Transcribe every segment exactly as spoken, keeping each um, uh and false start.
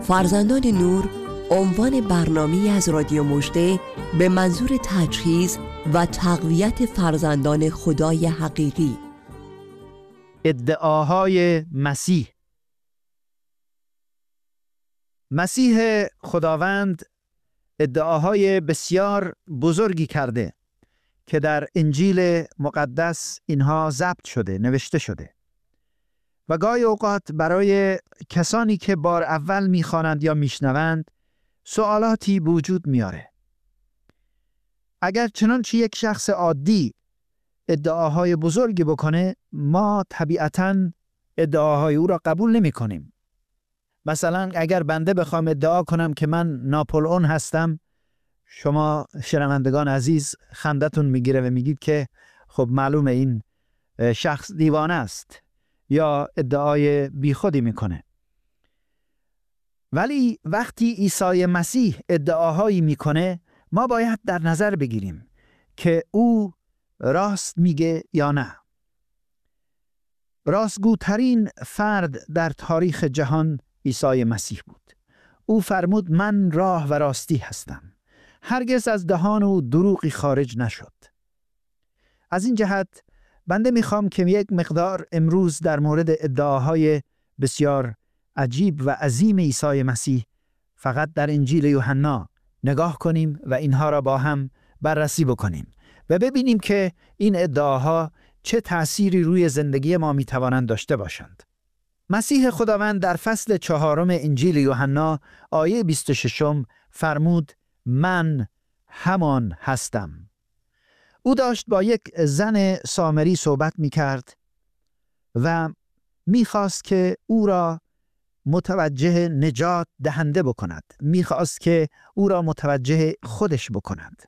فرزندان نور عنوان برنامه‌ای از رادیو مژده به منظور تجهیز و تقویت فرزندان خدای حقیقی. ادعاهای مسیح. مسیح خداوند ادعاهای بسیار بزرگی کرده که در انجیل مقدس اینها ضبط شده، نوشته شده و گاهی اوقات برای کسانی که بار اول میخوانند یا میشنوند سوالاتی وجود میاره. اگر چنانچه یک شخص عادی ادعاهای بزرگی بکنه، ما طبیعتاً ادعاهای او را قبول نمی کنیم. مثلا اگر بنده بخوام ادعا کنم که من ناپلئون هستم، شما شنوندگان عزیز خندتون میگیره و میگید که خب معلومه این شخص دیوانه است یا ادعای بیخودی میکنه. ولی وقتی عیسی مسیح ادعاهایی میکنه، ما باید در نظر بگیریم که او راست میگه یا نه. راستگوترین فرد در تاریخ جهان عیسی مسیح بود. او فرمود من راه و راستی هستم. هرگز از دهان او دروغی خارج نشد. از این جهت بنده میخوام که یک مقدار امروز در مورد ادعاهای بسیار عجیب و عظیم عیسی مسیح فقط در انجیل یوحنا نگاه کنیم و اینها را با هم بررسی بکنیم و ببینیم که این ادعاها چه تأثیری روی زندگی ما میتوانند داشته باشند. مسیح خداوند در فصل چهارم انجیل یوحنا آیه بیست و شش فرمود من همان هستم. او داشت با یک زن سامری صحبت میکرد و میخواست که او را متوجه نجات دهنده بکند. میخواست که او را متوجه خودش بکند.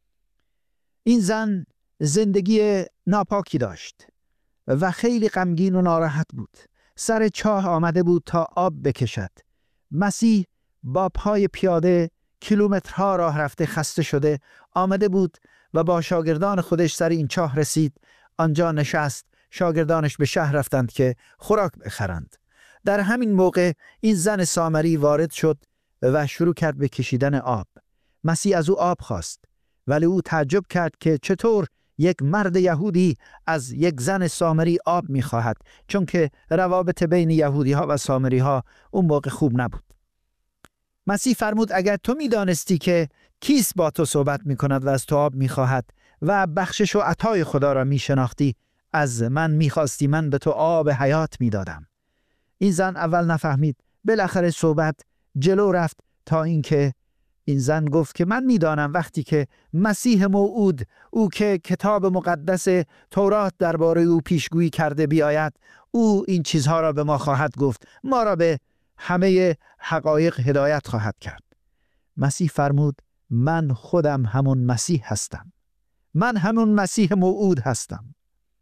این زن زندگی ناپاکی داشت و خیلی غمگین و ناراحت بود. سر چاه آمده بود تا آب بکشد. مسیح با پای پیاده کیلومترها راه رفته خسته شده آمده بود و با شاگردان خودش سر این چاه رسید. آنجا نشست. شاگردانش به شهر رفتند که خوراک بخرند. در همین موقع این زن سامری وارد شد و شروع کرد به کشیدن آب. مسیح از او آب خواست، ولی او تعجب کرد که چطور یک مرد یهودی از یک زن سامری آب می‌خواهد، چون که روابط بین یهودی‌ها و سامری‌ها اون موقع خوب نبود. مسیح فرمود اگر تو می‌دانستی که کیست با تو صحبت می‌کند و از تو آب می‌خواهد و بخشش و عطای خدا را می‌شناختی، از من می‌خواستی من به تو آب حیات می‌دادم. این زن اول نفهمید. بالاخره صحبت جلو رفت تا اینکه این زن گفت که من میدانم وقتی که مسیح موعود، او که کتاب مقدس تورات درباره او پیشگویی کرده بیاید، او این چیزها را به ما خواهد گفت، ما را به همه حقایق هدایت خواهد کرد. مسیح فرمود من خودم همون مسیح هستم. من همون مسیح موعود هستم.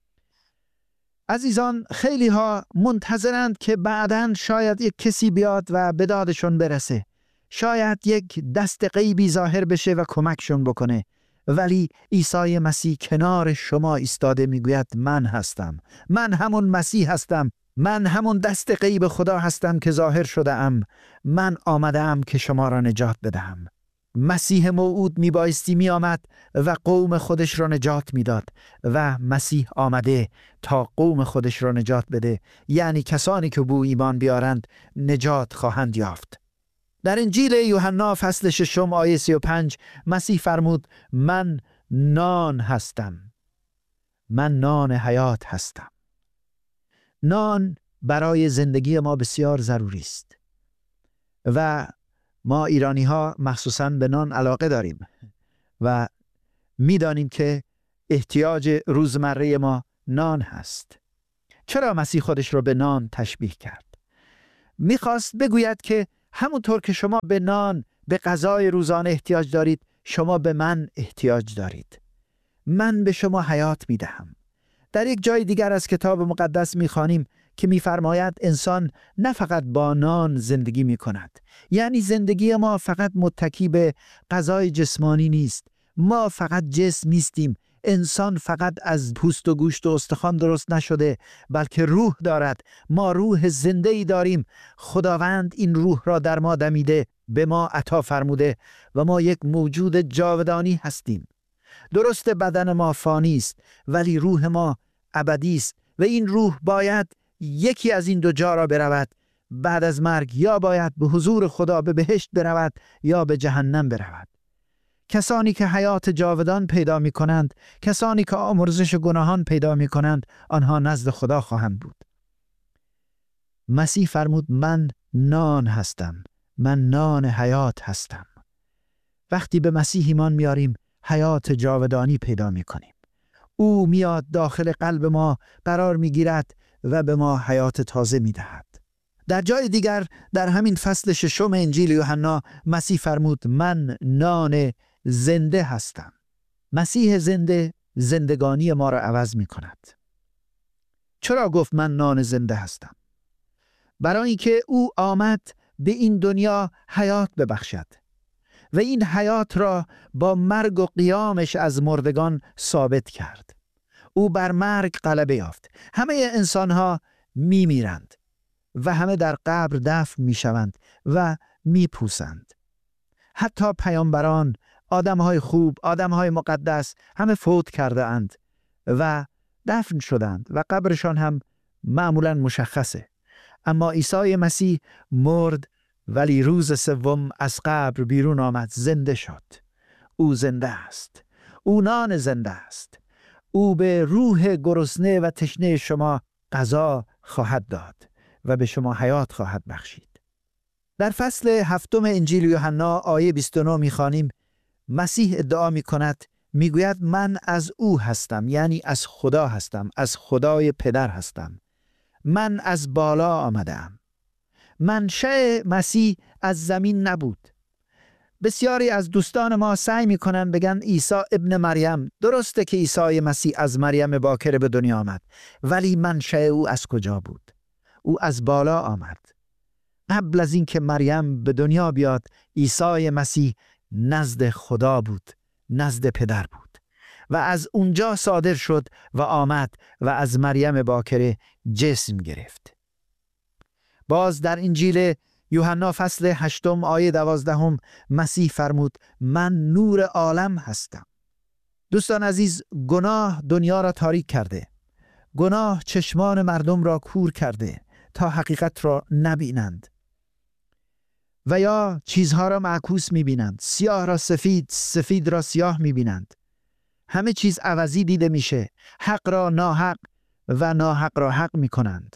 عزیزان، خیلی ها منتظرند که بعداً شاید یک کسی بیاد و به دادشون برسه. شاید یک دست غیبی ظاهر بشه و کمکشون بکنه. ولی عیسی مسیح کنار شما ایستاده میگوید من هستم. من همون مسیح هستم. من همون دست غیب خدا هستم که ظاهر شده ام. من آمده ام که شما را نجات بدهم. مسیح موعود میبایستی می آمد و قوم خودش را نجات میداد و مسیح آمده تا قوم خودش را نجات بده، یعنی کسانی که به او ایمان بیارند نجات خواهند یافت. در انجیل یوحنا فصل ششم آیه سی و پنج مسیح فرمود من نان هستم. من نان حیات هستم. نان برای زندگی ما بسیار ضروری است و ما ایرانی ها مخصوصاً به نان علاقه داریم و میدانیم که احتیاج روزمره ما نان هست. چرا مسیح خودش رو به نان تشبیه کرد؟ میخواست بگوید که همونطور که شما به نان، به غذای روزانه احتیاج دارید، شما به من احتیاج دارید. من به شما حیات میدهم. در یک جای دیگر از کتاب مقدس میخوانیم که میفرماید انسان نه فقط با نان زندگی میکند، یعنی زندگی ما فقط متکی به غذای جسمانی نیست. ما فقط جسم نیستیم، انسان فقط از پوست و گوشت و استخوان درست نشده، بلکه روح دارد. ما روح زنده‌ای داریم. خداوند این روح را در ما دمیده، به ما عطا فرموده و ما یک موجود جاودانی هستیم. درست بدن ما فانی است، ولی روح ما ابدی است و این روح باید یکی از این دو جا را برود. بعد از مرگ یا باید به حضور خدا به بهشت برود یا به جهنم برود. کسانی که حیات جاودان پیدا می کنند، کسانی که آمرزش گناهان پیدا می کنند، آنها نزد خدا خواهند بود. مسیح فرمود من نان هستم، من نان حیات هستم. وقتی به مسیح ایمان میاریم حیات جاودانی پیدا می کنیم. او میاد داخل قلب ما قرار می گیرد و به ما حیات تازه می دهد. در جای دیگر در همین فصل ششم انجیل یوحنا مسیح فرمود من نان زنده هستم. مسیح زنده زندگانی ما را عوض می کند. چرا گفت من نان زنده هستم؟ برای اینکه او آمد به این دنیا حیات ببخشد و این حیات را با مرگ و قیامش از مردگان ثابت کرد. او بر مرگ غلبه یافت. همه انسانها می میرند و همه در قبر دفن می شوند و می پوسند. حتی پیامبران، آدمهای خوب، آدمهای مقدس همه فوت کرده اند و دفن شدند و قبرشان هم معمولا مشخصه. اما عیسی مسیح مرد ولی روز سوم از قبر بیرون آمد، زنده شد. او زنده است. او نان زنده است. او به روح گرسنه و تشنه شما غذا خواهد داد و به شما حیات خواهد بخشید. در فصل هفتم انجیل یوحنا آیه بیست و نه می‌خوانیم مسیح ادعا می‌کند، میگوید من از او هستم، یعنی از خدا هستم، از خدای پدر هستم. من از بالا آمدم. منشأ مسیح از زمین نبود. بسیاری از دوستان ما سعی می‌کنن بگن عیسی ابن مریم. درسته که عیسی مسیح از مریم باکره به دنیا آمد، ولی منشأ او از کجا بود؟ او از بالا آمد. قبل از اینکه مریم به دنیا بیاد، عیسی مسیح نزد خدا بود، نزد پدر بود و از اونجا صادر شد و آمد و از مریم باکره جسم گرفت. باز در انجیل یوحنا فصل هشتم آیه دوازدهم مسیح فرمود من نور عالم هستم. دوستان عزیز، گناه دنیا را تاریک کرده. گناه چشمان مردم را کور کرده تا حقیقت را نبینند و یا چیزها را معکوس می‌بینند. سیاه را سفید، سفید را سیاه می‌بینند. همه چیز عوضی دیده میشه. حق را ناحق و ناحق را حق می‌کنند.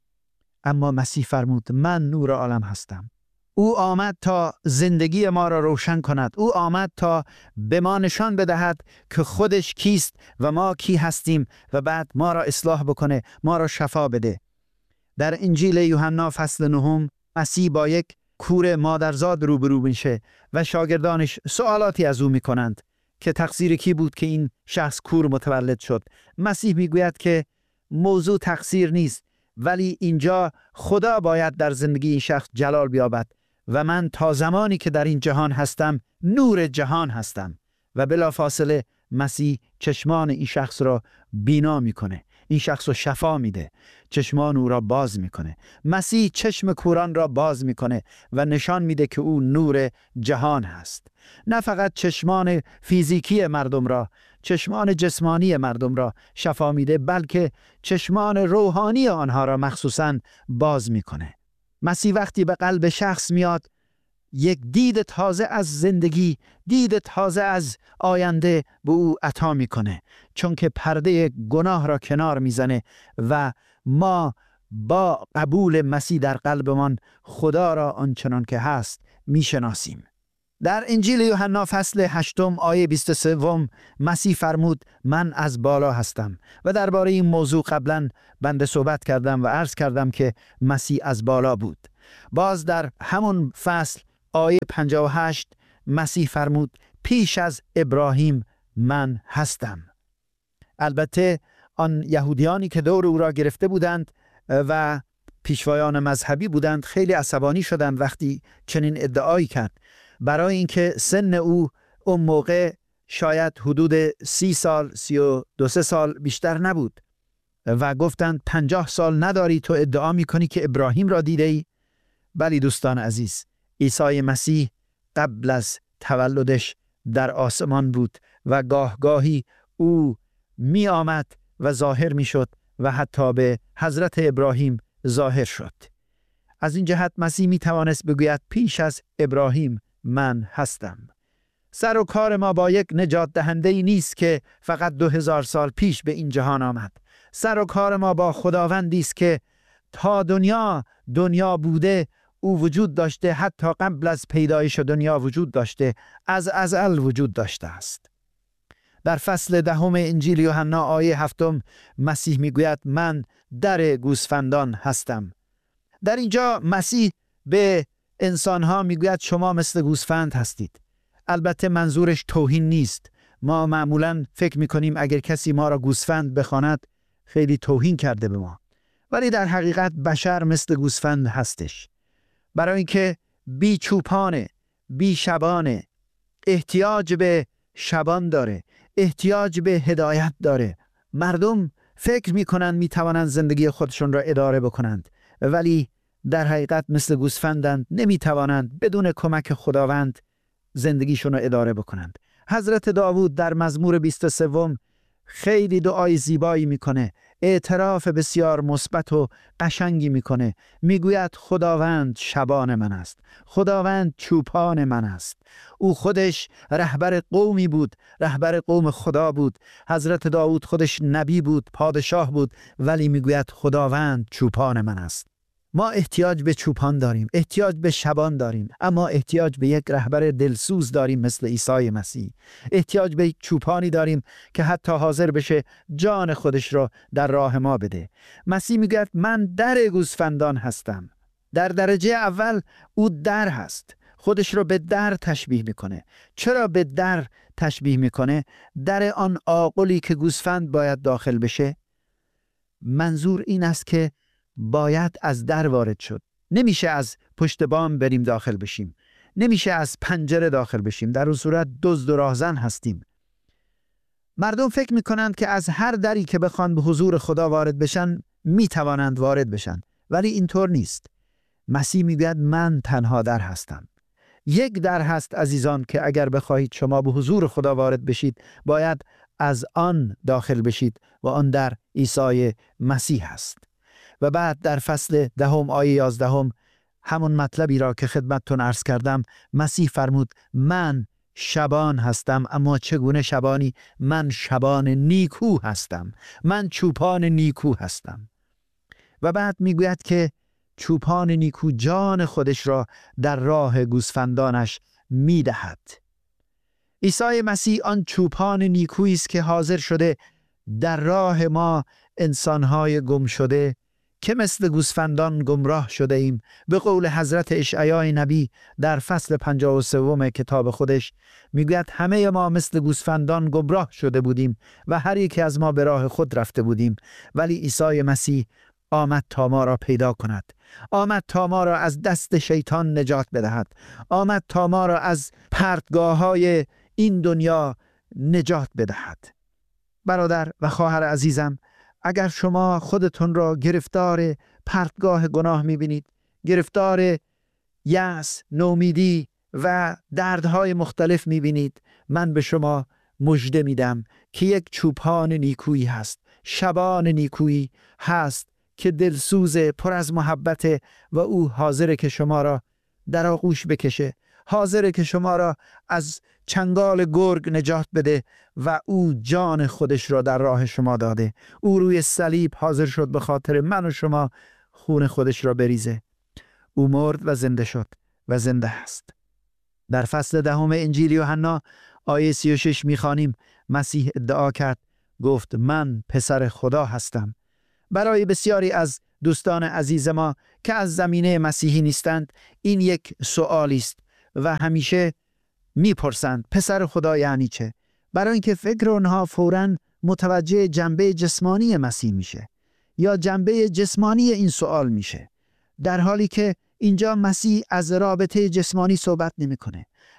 اما مسیح فرمود من نور عالم هستم. او آمد تا زندگی ما را روشن کند. او آمد تا به ما نشان بدهد که خودش کیست و ما کی هستیم و بعد ما را اصلاح بکنه، ما را شفا بده. در انجیل یوحنا فصل نهم مسیح با یک کور مادرزاد روبرو میشه و شاگردانش سوالاتی از او میکنند که تقصیر کی بود که این شخص کور متولد شد. مسیح میگوید که موضوع تقصیر نیست، ولی اینجا خدا باید در زندگی این شخص جلال بیابد و من تا زمانی که در این جهان هستم نور جهان هستم. و بلافاصله مسیح چشمان این شخص را بینا میکنه، این شخص رو شفا میده، چشمان او را باز میکنه. مسیح چشم کوران را باز میکنه و نشان میده که او نور جهان هست. نه فقط چشمان فیزیکی مردم را، چشمان جسمانی مردم را شفا میده، بلکه چشمان روحانی آنها را مخصوصاً باز میکنه. مسیح وقتی به قلب شخص میاد، یک دید تازه از زندگی، دید تازه از آینده به او عطا میکنه، چون که پرده گناه را کنار میزنه و ما با قبول مسیح در قلبمان خدا را آنچنان که هست میشناسیم. در انجیل یوحنا فصل هشتم آیه بیست و سه مسیح فرمود من از بالا هستم و درباره این موضوع قبلا بنده صحبت کردم و عرض کردم که مسیح از بالا بود. باز در همون فصل آیه پنجاه و هشت مسیح فرمود پیش از ابراهیم من هستم. البته آن یهودیانی که دور او را گرفته بودند و پیشوایان مذهبی بودند خیلی عصبانی شدند وقتی چنین ادعایی کرد، برای اینکه سن او اون موقع شاید حدود سی سال، سی و دو سه سال بیشتر نبود و گفتند پنجاه سال نداری تو ادعا میکنی که ابراهیم را دیده ای؟ بلی دوستان عزیز، عیسی مسیح قبل از تولدش در آسمان بود و گاه گاهی او می آمد و ظاهر می شد و حتی به حضرت ابراهیم ظاهر شد. از این جهت مسیح می توانست بگوید پیش از ابراهیم من هستم. سر و کار ما با یک نجات دهنده ای نیست که فقط دو هزار سال پیش به این جهان آمد. سر و کار ما با خداوندی است که تا دنیا دنیا بوده او وجود داشته، حتی قبل از پیدایش دنیا وجود داشته، از ازل وجود داشته است. در فصل دهم انجیل یوحنا آیه هفتم مسیح میگوید من در گوسفندان هستم. در اینجا مسیح به انسانها میگوید شما مثل گوسفند هستید. البته منظورش توهین نیست. ما معمولاً فکر میکنیم اگر کسی ما را گوسفند بخواند خیلی توهین کرده به ما، ولی در حقیقت بشر مثل گوسفند هستش، برای اینکه بی چوپانه، بی شبانه، احتیاج به شبان داره، احتیاج به هدایت داره. مردم فکر میکنن میتوانند زندگی خودشون را اداره بکنند، ولی در حقیقت مثل گوسفندند، نمیتوانند بدون کمک خداوند زندگیشون را اداره بکنند. حضرت داوود در مزمور بیست و سه خیلی دعای زیبایی میکنه، اعتراف بسیار مثبت و قشنگی میکنه. میگوید خداوند شبان من است، خداوند چوپان من است. او خودش رهبر قومی بود، رهبر قوم خدا بود. حضرت داوود خودش نبی بود، پادشاه بود، ولی میگوید خداوند چوپان من است. ما احتیاج به چوپان داریم، احتیاج به شبان داریم، اما احتیاج به یک رهبر دلسوز داریم مثل عیسی مسیح. احتیاج به یک چوپانی داریم که حتی حاضر بشه جان خودش را در راه ما بده. مسیح میگه من در گوسفندان هستم. در درجه اول او در هست، خودش را به در تشبیه میکنه. چرا به در تشبیه میکنه؟ در آن آغلی که گوسفند باید داخل بشه. منظور این است که باید از در وارد شد. نمیشه از پشت بام بریم داخل بشیم، نمیشه از پنجره داخل بشیم، در اون صورت دزد و راهزن هستیم. مردم فکر میکنند که از هر دری که بخوان به حضور خدا وارد بشن میتوانند وارد بشن، ولی اینطور نیست. مسیح میگوید من تنها در هستم. یک در هست عزیزان که اگر بخواهید شما به حضور خدا وارد بشید باید از آن داخل بشید و آن در عیسی مسیح هست. و بعد در فصل دهم آیه یازدهم همون مطلبی را که خدمتتون عرض کردم، مسیح فرمود من شبان هستم، اما چگونه شبانی؟ من شبان نیکو هستم، من چوپان نیکو هستم. و بعد میگوید که چوپان نیکو جان خودش را در راه گوسفندانش میدهد. عیسی مسیح آن چوپان نیکویی است که حاضر شده در راه ما انسانهای گم شده که مثل گوسفندان گمراه شده ایم. به قول حضرت اشعیا نبی در فصل پنجاه و سوم کتاب خودش میگوید همه ما مثل گوسفندان گمراه شده بودیم و هر یک از ما به راه خود رفته بودیم، ولی عیسی مسیح آمد تا ما را پیدا کند، آمد تا ما را از دست شیطان نجات بدهد، آمد تا ما را از پرتگاه های این دنیا نجات بدهد. برادر و خواهر عزیزم، اگر شما خودتون را گرفتار پرتگاه گناه میبینید، گرفتار یأس، نومیدی و دردهای مختلف میبینید، من به شما مژده میدم که یک چوپان نیکویی هست، شبان نیکویی هست که دلسوز، پر از محبت و او حاضره که شما را در آغوش بکشه، حاضره که شما را از چنگال گرگ نجات بده و او جان خودش را در راه شما داده. او روی صلیب حاضر شد به خاطر من و شما خون خودش را بریزه. او مرد و زنده شد و زنده است. در فصل دهم انجیل یوحنا آیه سی و شش میخوانیم مسیح ادعا کرد، گفت من پسر خدا هستم. برای بسیاری از دوستان عزیز ما که از زمینه مسیحی نیستند این یک سوالی است و همیشه میپرسند پسر خدا یعنی چه؟ برای اینکه فکر اونها فوراً متوجه جنبه جسمانی مسیح میشه یا جنبه جسمانی این سوال میشه، در حالی که اینجا مسیح از رابطه جسمانی صحبت نمیکنه.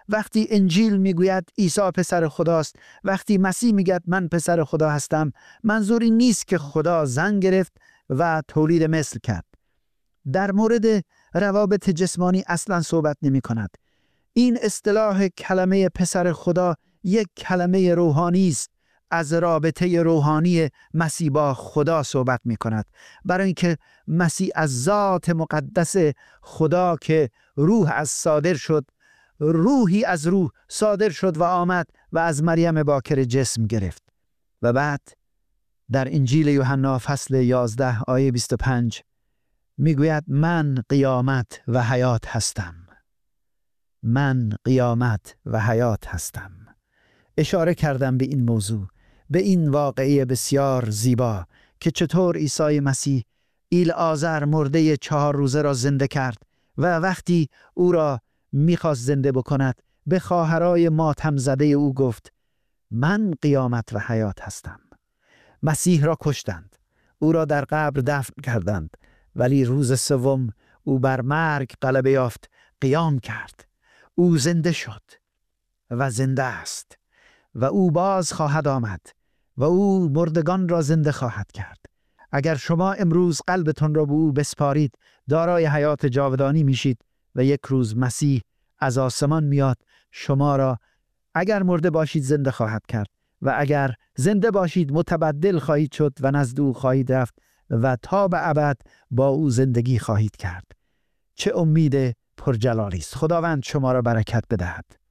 وقتی انجیل میگوید عیسی پسر خداست، وقتی مسیح میگه من پسر خدا هستم، منظوری نیست که خدا زن گرفت و تولید مثل کرد. در مورد روابط جسمانی اصلا صحبت نمی کند. این اصطلاح کلمه پسر خدا یک کلمه روحانی است، از رابطه روحانی مسیح با خدا صحبت می کند، برای اینکه مسیح از ذات مقدس خدا که روح از صادر شد، روحی از روح صادر شد و آمد و از مریم باکر جسم گرفت. و بعد در انجیل یوحنا فصل یازده آیه بیست و پنج میگوید من قیامت و حیات هستم. من قیامت و حیات هستم. اشاره کردم به این موضوع، به این واقعه بسیار زیبا که چطور عیسی مسیح ایلعازر مرده چهار روزه را زنده کرد و وقتی او را میخواست زنده بکند به خواهرای ماتم زده او گفت من قیامت و حیات هستم. مسیح را کشتند، او را در قبر دفن کردند، ولی روز سوم او بر مرگ غلبه یافت، قیام کرد. او زنده شد و زنده است و او باز خواهد آمد و او مردگان را زنده خواهد کرد. اگر شما امروز قلبتون را به او بسپارید، دارای حیات جاودانی میشید و یک روز مسیح از آسمان میاد، شما را اگر مرده باشید زنده خواهد کرد و اگر زنده باشید متبدل خواهید شد و نزد او خواهید رفت و تا به ابد با او زندگی خواهید کرد. چه امید پرجلالی است. خداوند شما را برکت بدهد.